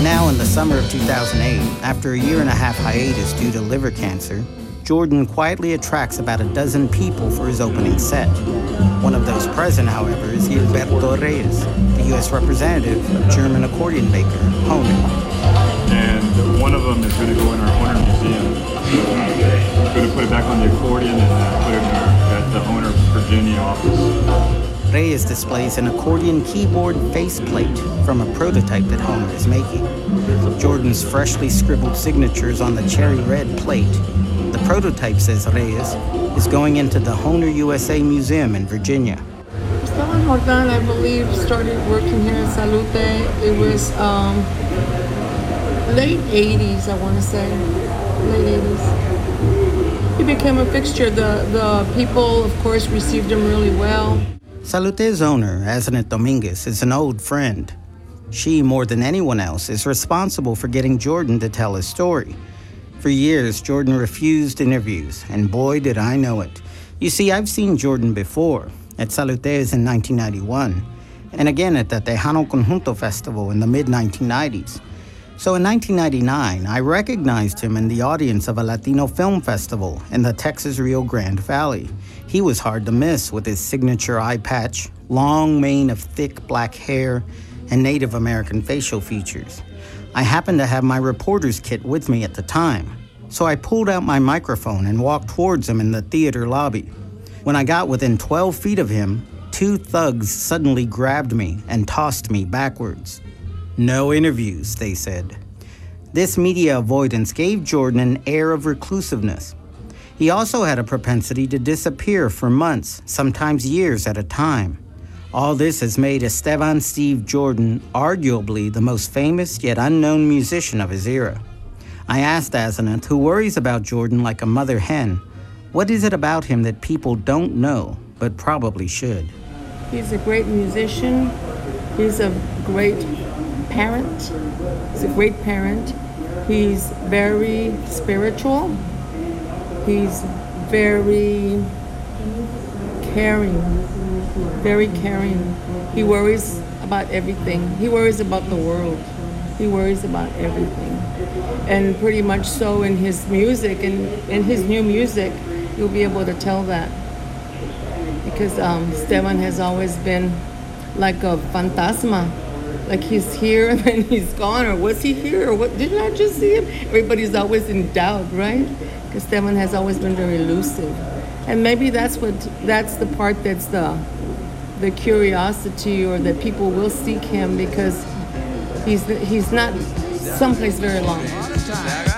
Now, in the summer of 2008, after a year-and-a-half hiatus due to liver cancer, Jordan quietly attracts about a dozen people for his opening set. One of those present, however, is Gilberto Reyes, the U.S. representative of German accordion maker Hohner. And one of them is going to go in our Hohner Museum. We're going to put it back on the accordion and put it at the Hohner Virginia office. Reyes displays an accordion keyboard faceplate from a prototype that Hohner is making. Jordan's freshly scribbled signatures on the cherry red plate. The prototype, says Reyes, is going into the Hohner USA Museum in Virginia. Esteban Jordan, I believe, started working here at Salute. It was late 80s, I want to say. Late 80s. He became a fixture. The people, of course, received him really well. Salute's owner, Azanet Dominguez, is an old friend. She, more than anyone else, is responsible for getting Jordan to tell his story. For years, Jordan refused interviews, and boy, did I know it. You see, I've seen Jordan before, at Salute's in 1991, and again at the Tejano Conjunto Festival in the mid-1990s. So in 1999, I recognized him in the audience of a Latino film festival in the Texas Rio Grande Valley. He was hard to miss with his signature eye patch, long mane of thick black hair, and Native American facial features. I happened to have my reporter's kit with me at the time, so I pulled out my microphone and walked towards him in the theater lobby. When I got within 12 feet of him, two thugs suddenly grabbed me and tossed me backwards. No interviews, they said. This media avoidance gave Jordan an air of reclusiveness. He also had a propensity to disappear for months, sometimes years at a time. All this has made Esteban Steve Jordan arguably the most famous yet unknown musician of his era. I asked Azanet, who worries about Jordan like a mother hen, what is it about him that people don't know, but probably should? He's a great musician. He's a great parent. He's a great parent. He's very spiritual. He's very caring. Very caring. He worries about everything. He worries about the world. He worries about everything. And pretty much so in his music, and in his new music, you'll be able to tell that. Because Esteban has always been like a fantasma. Like he's here and then he's gone, or was he here, or what? Didn't I just see him? Everybody's always in doubt, right? Because Esteban has always been very elusive. And maybe that's the part that's the curiosity, or that people will seek him because he's not someplace very long.